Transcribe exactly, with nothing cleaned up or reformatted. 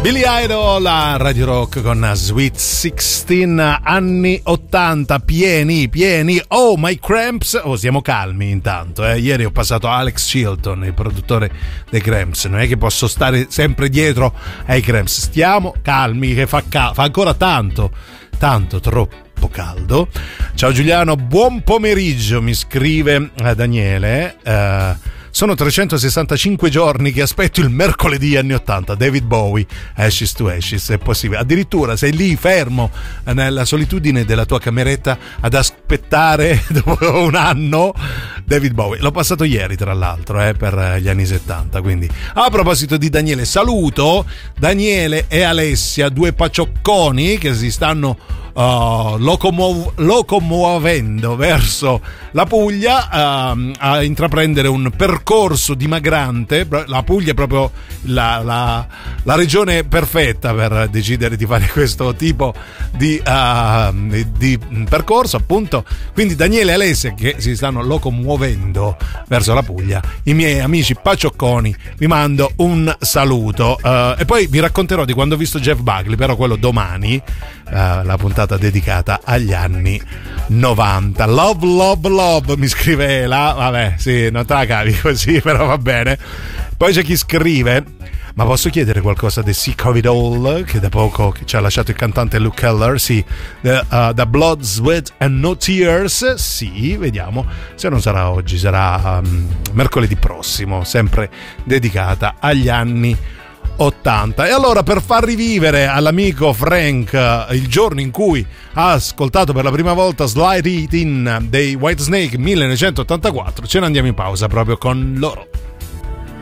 Billy Idol a Radio Rock con Sweet sedici, anni ottanta, pieni, pieni. Oh, my cramps. Oh, siamo calmi intanto. Eh. Ieri ho passato Alex Chilton, il produttore dei Cramps. Non è che posso stare sempre dietro ai Cramps. Stiamo calmi, che fa, ca- fa ancora tanto, tanto, troppo caldo. Ciao Giuliano, buon pomeriggio, mi scrive eh, Daniele. Eh, Sono trecentosessantacinque giorni che aspetto il mercoledì anni ottanta, David Bowie, Ashes to Ashes, è possibile. Addirittura sei lì fermo nella solitudine della tua cameretta ad aspettare dopo un anno David Bowie. L'ho passato ieri tra l'altro eh, per gli anni settanta, quindi. A proposito di Daniele, saluto Daniele e Alessia, due paciocconi che si stanno uh, locomuov- locomuovendo verso la Puglia uh, a intraprendere un percorso dimagrante. La Puglia è proprio la, la, la regione perfetta per decidere di fare questo tipo di, uh, di, di percorso, appunto. Quindi Daniele e Alessia che si stanno locomuovendo verso la Puglia, i miei amici paciocconi, vi mando un saluto uh, e poi vi racconterò di quando ho visto Jeff Buckley, però quello domani, uh, la puntata dedicata agli anni novanta. Love, love, love, mi scrive là, vabbè, sì, non te la cavi così, però va bene. Poi c'è chi scrive: ma posso chiedere qualcosa di Sick of It All, che da poco ci ha lasciato il cantante Luke Keller? Sì, the, uh, The Blood, Sweat and No Tears. Sì, vediamo se non sarà oggi, sarà um, mercoledì prossimo, sempre dedicata agli anni ottanta. E allora, per far rivivere all'amico Frank uh, il giorno in cui ha ascoltato per la prima volta Slide It In dei Whitesnake millenovecentottantaquattro, ce ne andiamo in pausa proprio con loro.